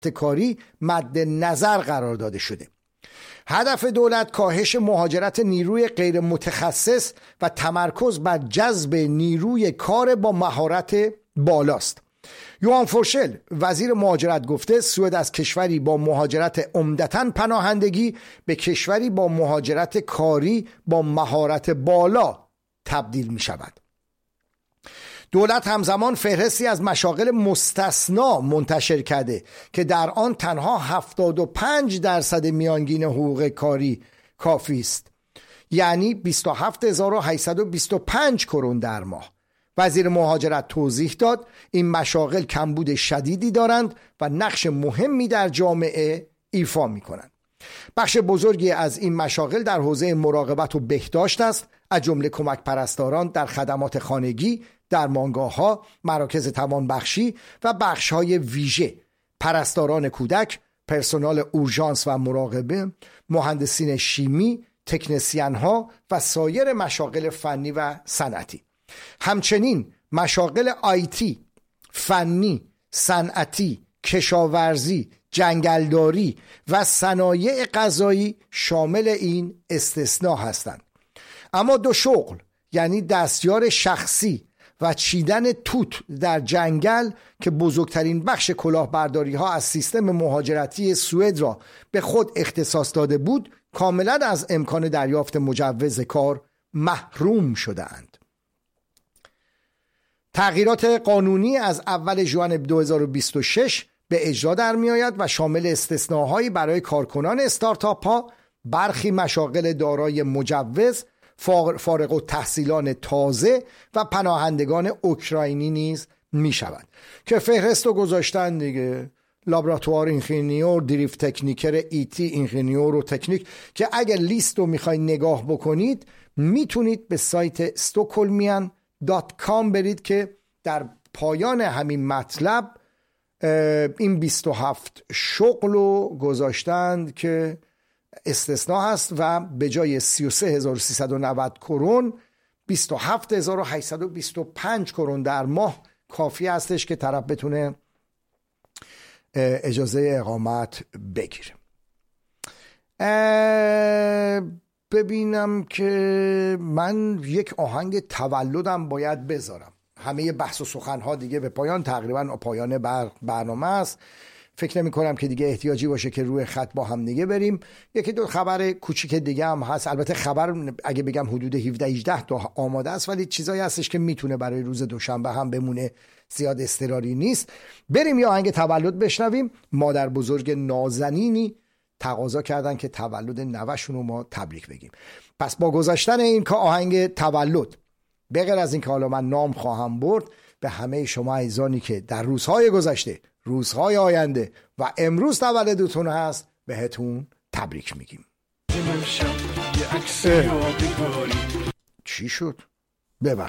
کاری مد نظر قرار داده شده. هدف دولت کاهش مهاجرت نیروی غیر متخصص و تمرکز بر جذب نیروی کار با مهارت بالاست. یوهان فورشل وزیر مهاجرت گفته سوئد از کشوری با مهاجرت عمدتاً پناهندگی به کشوری با مهاجرت کاری با مهارت بالا تبدیل می شود. دولت همزمان فهرستی از مشاغل مستثنا منتشر کرده که در آن تنها 75% میانگین حقوق کاری کافی است، یعنی 27825 کرون در ماه. وزیر مهاجرت توضیح داد این مشاغل کمبود شدیدی دارند و نقش مهمی در جامعه ایفا می کنند. بخش بزرگی از این مشاغل در حوزه مراقبت و بهداشت است، از جمله کمک پرستاران در خدمات خانگی، درمانگاه‌ها، مراکز توانبخشی و بخش‌های ویژه، پرستاران کودک، پرسنل اورژانس و مراقبه، مهندسین شیمی، تکنسین‌ها و سایر مشاغل فنی و صنعتی. همچنین مشاغل آیتی، فنی، صنعتی، کشاورزی، جنگلداری و صنایع غذایی شامل این استثناء هستند. اما دو شغل، یعنی دستیار شخصی و چیدن توت در جنگل که بزرگترین بخش کلاهبرداری ها از سیستم مهاجرتی سوئد را به خود اختصاص داده بود، کاملا از امکان دریافت مجوز کار محروم شده‌اند. تغییرات قانونی از اول ژوئن 2026 به اجرا در می آید و شامل استثناءهایی برای کارکنان استارتاپ ها، برخی مشاغل دارای مجوز، فارغ التحصیلان تازه و پناهندگان اوکراینی نیز می شود که فهرست رو گذاشتن دیگه. لابراتوار اینژینیور، دریفت تکنیکر ایتی، اینژینیور و تکنیک، که اگر لیست رو میخوای نگاه بکنید میتونید به سایت stockholmian.com برید که در پایان همین مطلب این 27 شغل رو گذاشتند که استثناء هست و به جای 33390 کرون 27825 کرون در ماه کافی هستش که طرف بتونه اجازه اقامت بگیره. ببینم که من یک آهنگ تولدم باید بذارم. همه بحث و سخنها دیگه به پایان، تقریبا پایان برنامه است. فکر نمی کنم که دیگه احتیاجی باشه که روی خط با هم دیگه بریم. یکی دو خبر کوچیک دیگه هم هست. البته خبر اگه بگم حدود 17-18 تا آماده است، ولی چیزایی هستش که میتونه برای روز دوشنبه هم بمونه، زیاد اضطراری نیست. بریم یه آهنگ تولد بشنویم. مادر بزرگ نازنینی تقاضا کردن که تولد نوه‌شون رو ما تبریک بگیم. پس با گذاشتن این که آهنگ تولد، به غیر از این که حالا من نام خواهم برد، به همه شما عزیزانی که در روزهای گذشته، روزهای آینده و امروز تولدتون هست بهتون تبریک میگیم. چی شد؟ ببخشید.